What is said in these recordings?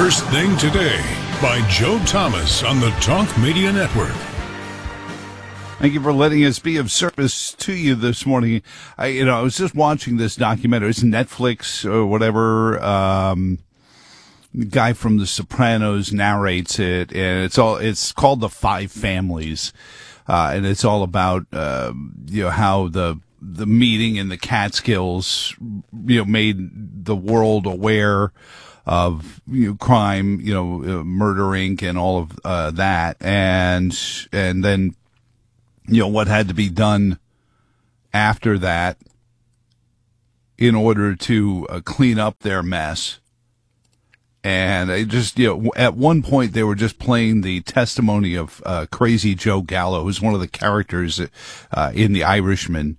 First Thing Today by Joe Thomas on the Talk Media Network. Thank you for letting us be of service to you this morning. I was just watching this documentary. It's Netflix or whatever. The guy from The Sopranos narrates it, and it's called The Five Families, and it's all about how the meeting in the Catskills made the world aware of crime, Murder Inc. and all of that, and then what had to be done after that in order to clean up their mess. And I just, at one point they were just playing the testimony of Crazy Joe Gallo, who's one of the characters in The Irishman.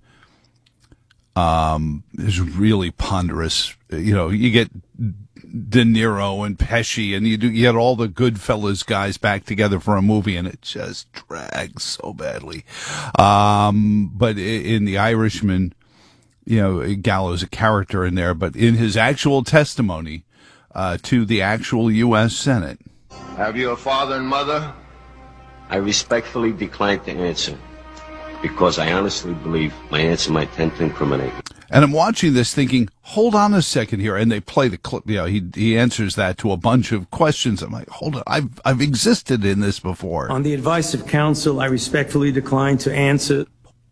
Is really ponderous. You get De Niro and Pesci, and you get all the Goodfellas guys back together for a movie, and it just drags so badly. But in The Irishman, Gallo's a character in there, but in his actual testimony to the actual U.S. Senate. Have you a father and mother? I respectfully decline to answer, because I honestly believe my answer might tend to incriminate me. And I'm watching this thinking, hold on a second here. And they play the clip. He answers that to a bunch of questions. I'm like, hold on. I've existed in this before. On the advice of counsel, I respectfully decline to answer.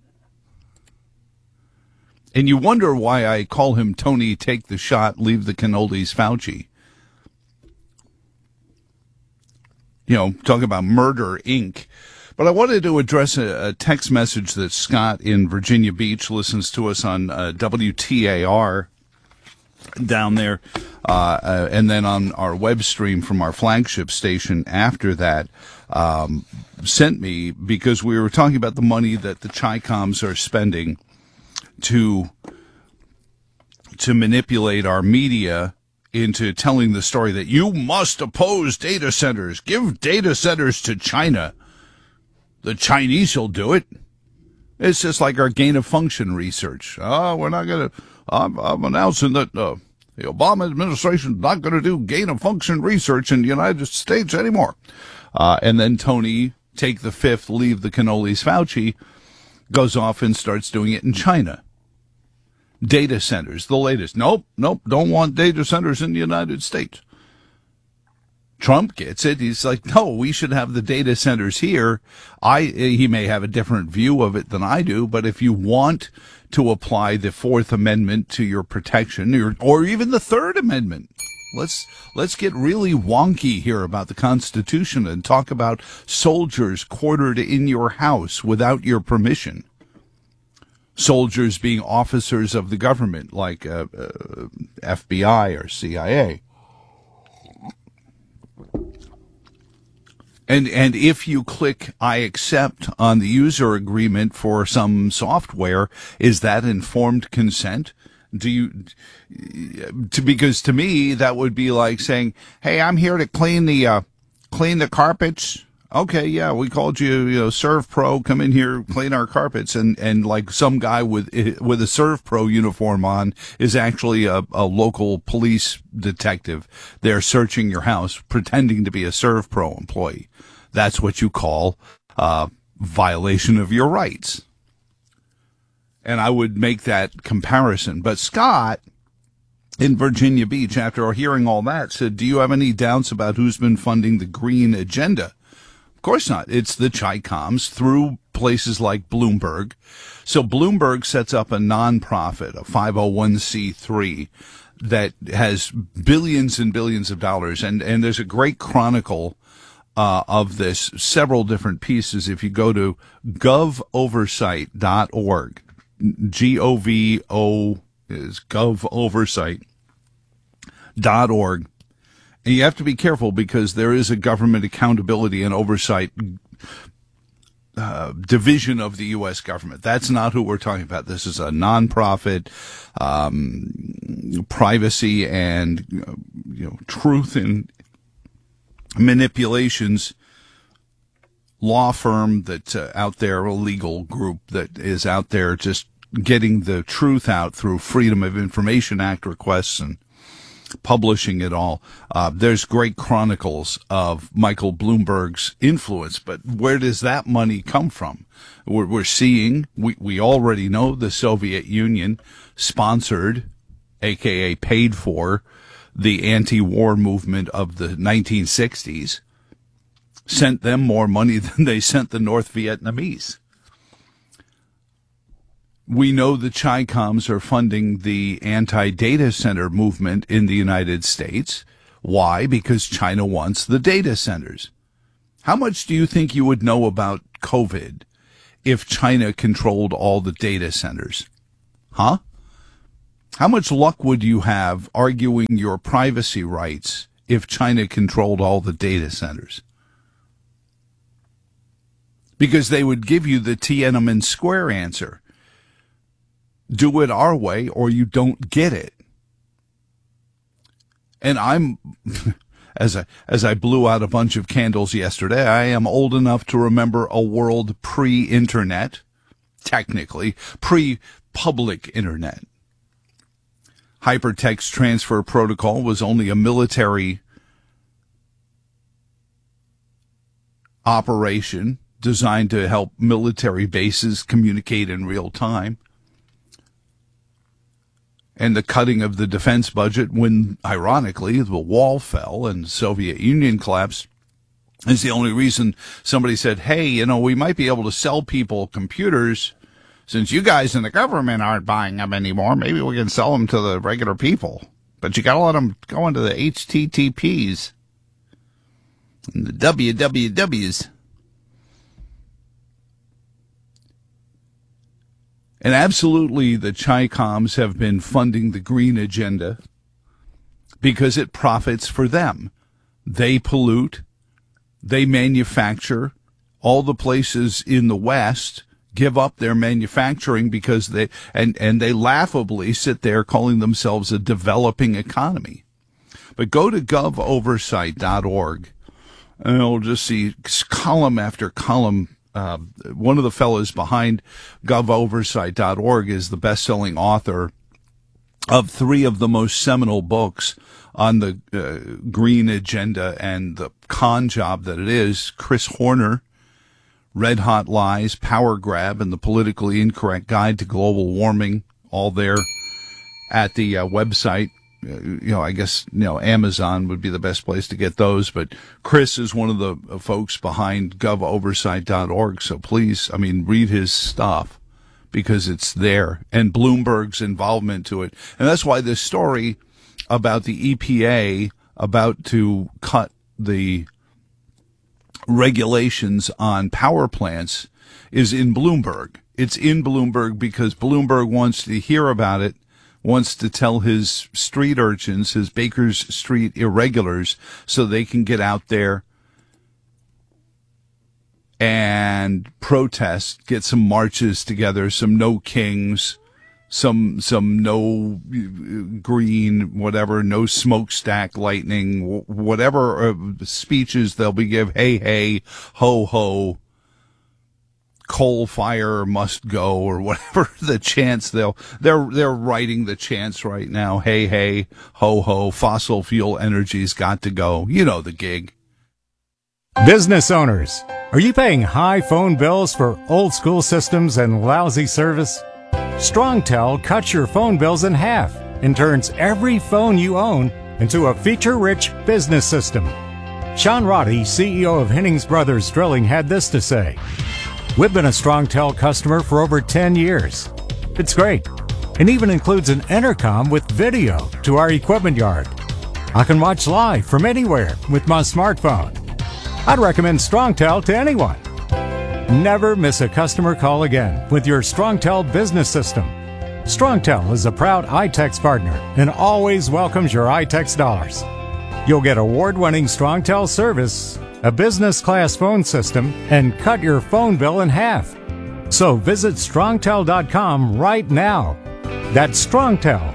And you wonder why I call him Tony Take the Shot, Leave the Cannolis Fauci. Talking about Murder, Inc. But I wanted to address a text message that Scott in Virginia Beach listens to us on WTAR down there, and then on our web stream from our flagship station after that, sent me because we were talking about the money that the Chi-Coms are spending to manipulate our media into telling the story that you must oppose data centers. Give data centers to China. The Chinese will do it. It's just like our gain of function research. We're not going to, I'm announcing that the Obama administration is not going to do gain of function research in the United States anymore. And then Tony, Take the Fifth, Leave the Cannolis Fauci, goes off and starts doing it in China. Data centers, the latest. Nope, don't want data centers in the United States. Trump gets it. He's like, no, we should have the data centers here. He may have a different view of it than I do, but if you want to apply the Fourth Amendment to your protection, or even the Third Amendment, let's get really wonky here about the Constitution and talk about soldiers quartered in your house without your permission. Soldiers being officers of the government, like FBI or CIA. And if you click I accept on the user agreement for some software, is that informed consent? Because to me that would be like saying, "Hey, I'm here to clean the carpets." Okay, yeah, we called you, ServPro, come in here, clean our carpets, and like some guy with a ServPro uniform on is actually a local police detective. They're searching your house, pretending to be a ServPro employee. That's what you call violation of your rights. And I would make that comparison. But Scott in Virginia Beach, after hearing all that, said, "Do you have any doubts about who's been funding the green agenda?" Of course not. It's the Chi-Coms through places like Bloomberg. So Bloomberg sets up a nonprofit, a 501c3, that has billions and billions of dollars. And there's a great chronicle of this, several different pieces. If you go to govoversight.org, G-O-V-O is govoversight.org. And you have to be careful because there is a government accountability and oversight division of the U.S. government. That's not who we're talking about. This is a nonprofit, privacy and truth and manipulations law firm that's out there, a legal group that is out there just getting the truth out through Freedom of Information Act requests and publishing it all. There's great chronicles of Michael Bloomberg's influence, but where does that money come from? We're seeing, we already know the Soviet Union sponsored, aka paid for, the anti-war movement of the 1960s, sent them more money than they sent the North Vietnamese. We know the Chi-Coms are funding the anti-data center movement in the United States. Why? Because China wants the data centers. How much do you think you would know about COVID if China controlled all the data centers? Huh? How much luck would you have arguing your privacy rights if China controlled all the data centers? Because they would give you the Tiananmen Square answer. Do it our way or you don't get it. And I'm, as I blew out a bunch of candles yesterday, I am old enough to remember a world pre-internet, technically, pre-public internet. Hypertext Transfer Protocol was only a military operation designed to help military bases communicate in real time. And the cutting of the defense budget when, ironically, the wall fell and the Soviet Union collapsed is the only reason somebody said, hey, we might be able to sell people computers. Since you guys in the government aren't buying them anymore, maybe we can sell them to the regular people. But you got to let them go into the HTTPs and the WWWs. And absolutely, the Chi-Coms have been funding the green agenda because it profits for them. They pollute. They manufacture. All the places in the West give up their manufacturing because they laughably sit there calling themselves a developing economy. But go to govoversight.org and you'll just see column after column. One of the fellows behind govoversight.org is the best-selling author of 3 of the most seminal books on the green agenda and the con job that it is. Chris Horner, Red Hot Lies, Power Grab, and the Politically Incorrect Guide to Global Warming, all there at the website. I guess, Amazon would be the best place to get those, but Chris is one of the folks behind govoversight.org. So please, read his stuff because it's there, and Bloomberg's involvement to it. And that's why this story about the EPA about to cut the regulations on power plants is in Bloomberg. It's in Bloomberg because Bloomberg wants to hear about it, wants to tell his street urchins, his Baker's Street irregulars, so they can get out there and protest, get some marches together, some no kings, some no green, whatever, no smokestack lightning, whatever speeches they'll be give, hey, hey, ho, ho, coal fire must go, or whatever the chants they're writing the chants right now. Hey, hey, ho, ho, fossil fuel energy's got to go. You know the gig. Business owners, are you paying high phone bills for old school systems and lousy service? StrongTel cuts your phone bills in half and turns every phone you own into a feature-rich business system. Sean Roddy, CEO of Hennings Brothers Drilling, had this to say: "We've been a StrongTel customer for over 10 years. It's great, and even includes an intercom with video to our equipment yard. I can watch live from anywhere with my smartphone. I'd recommend StrongTel to anyone. Never miss a customer call again with your StrongTel business system. StrongTel is a proud iTex partner and always welcomes your iTex dollars. You'll get award-winning StrongTel service, a business-class phone system, and cut your phone bill in half. So visit StrongTel.com right now. That's StrongTel,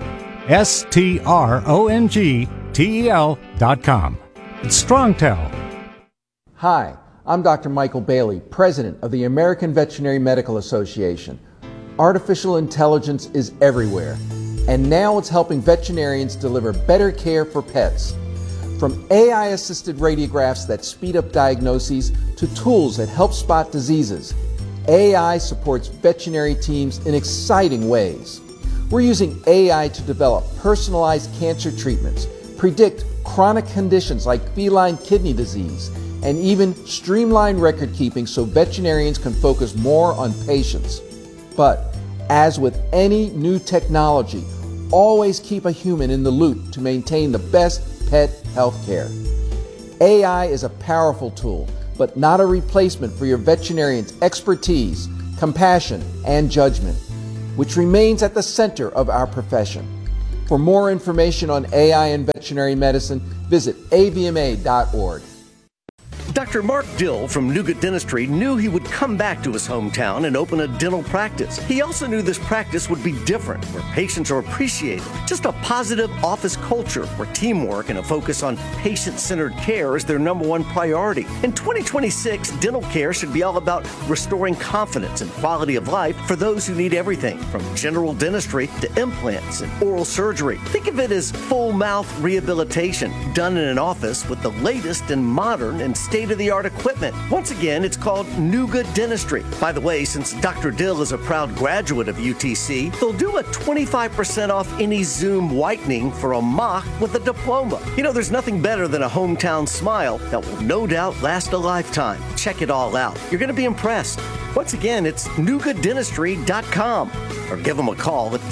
StrongTel.com. It's StrongTel. Hi, I'm Dr. Michael Bailey, President of the American Veterinary Medical Association. Artificial intelligence is everywhere. And now it's helping veterinarians deliver better care for pets. From AI-assisted radiographs that speed up diagnoses to tools that help spot diseases, AI supports veterinary teams in exciting ways. We're using AI to develop personalized cancer treatments, predict chronic conditions like feline kidney disease, and even streamline record keeping so veterinarians can focus more on patients. But as with any new technology, always keep a human in the loop to maintain the best pet health care. AI is a powerful tool, but not a replacement for your veterinarian's expertise, compassion, and judgment, which remains at the center of our profession. For more information on AI in veterinary medicine, visit avma.org. Dr. Mark Dill from Nougat Dentistry knew he would come back to his hometown and open a dental practice. He also knew this practice would be different, where patients are appreciated. Just a positive office culture where teamwork and a focus on patient-centered care is their number one priority. In 2026, dental care should be all about restoring confidence and quality of life for those who need everything, from general dentistry to implants and oral surgery. Think of it as full mouth rehabilitation done in an office with the latest and modern and state-of-the-art equipment. Once again, it's called Nougat Dentistry. By the way, since Dr. Dill is a proud graduate of UTC, they'll do a 25% off any Zoom whitening for a mock with a diploma. You know, there's nothing better than a hometown smile that will no doubt last a lifetime. Check it all out. You're going to be impressed. Once again, it's nougatdentistry.com or give them a call at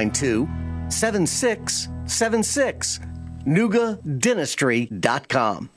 423-592-7676. nougatdentistry.com.